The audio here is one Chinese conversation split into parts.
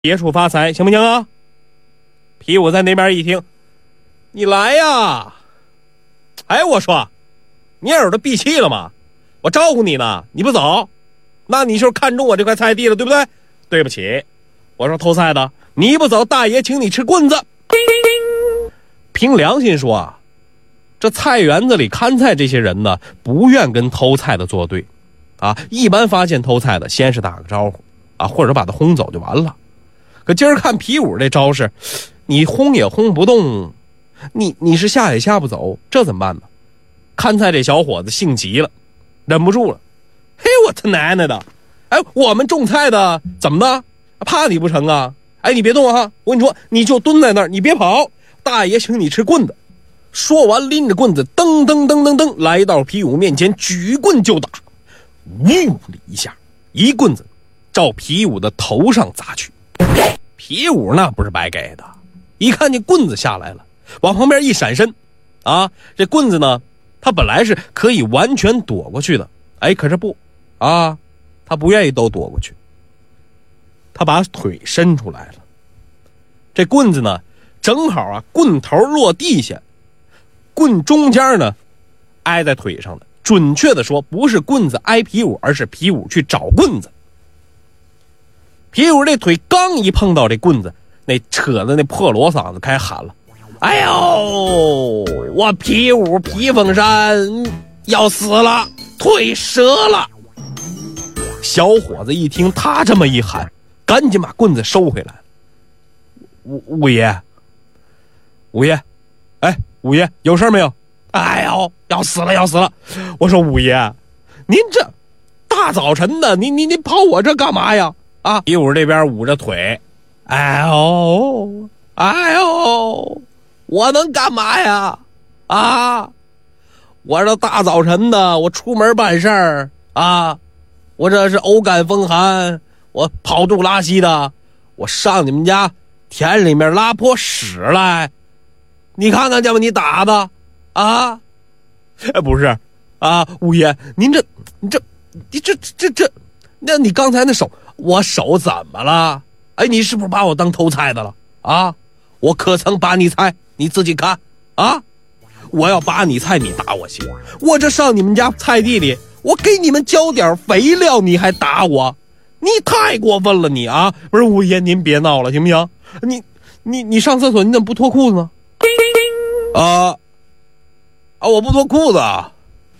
别处发财，行不行啊？皮五在那边一听，你来呀！哎，我说，你耳朵闭气了吗？我招呼你呢，你不走，那你就是看中我这块菜地了，对不对？对不起，我说偷菜的，你不走，大爷请你吃棍子。凭良心说啊，这菜园子里看菜这些人呢，不愿跟偷菜的作对啊。一般发现偷菜的，先是打个招呼啊，或者把他轰走就完了。可今儿看皮五这招式，你轰也轰不动，你是下也下不走，这怎么办呢？看菜这小伙子性急了，忍不住了。嘿，我他奶奶的！哎，我们种菜的怎么的？怕你不成啊？哎，你别动啊！我跟你说，你就蹲在那儿，你别跑。大爷请你吃棍子。说完，拎着棍子，噔噔噔噔噔，来到皮五面前，举棍就打。呜的一下，一棍子照皮五的头上砸去。皮五那不是白给的，一看见棍子下来了，往旁边一闪身，啊，这棍子呢，他本来是可以完全躲过去的，哎，可是不，啊，他不愿意都躲过去，他把腿伸出来了。这棍子呢，正好啊，棍头落地下，棍中间呢，挨在腿上的。准确的说，不是棍子挨皮五，而是皮五去找棍子。皮五这腿刚一碰到这棍子，那扯的那破锣嗓子开始喊了：“哎呦，我皮五皮凤山要死了，腿折了！”小伙子一听他这么一喊，赶紧把棍子收回来。五爷，哎，五爷有事没有？哎呦，要死了！我说五爷，您这大早晨的，您跑我这干嘛呀？啊！皮五这边捂着腿，哎呦，我能干嘛呀？啊！我这大早晨的，我出门办事儿啊，我这是偶感风寒，我跑肚拉稀的，我上你们家田里面拉泼屎来，你看见吗？你打的啊？哎，不是啊，五爷，你这，那你刚才那手，我手怎么了？哎，你是不是把我当偷菜的了啊？我可曾把你菜？你自己看啊！我要把你菜，你打我行？我这上你们家菜地里，我给你们浇点肥料，你还打我？你太过分了，你啊！不是五爷，您别闹了，行不行？你上厕所，你怎么不脱裤子呢？我不脱裤子啊，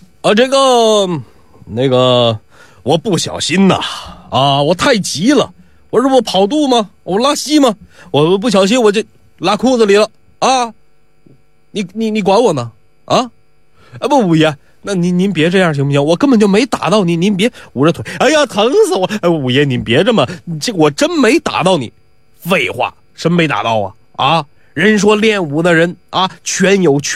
那个。我不小心呐，我太急了，我这不跑肚吗？我拉稀吗？我不小心我这拉裤子里了啊！你管我呢啊？不，五爷，那您别这样行不行？我根本就没打到你，您别捂着腿。哎呀，疼死我！哎，五爷您别这么，我真没打到你。废话，什么没打到啊？啊，人说练武的人啊，全有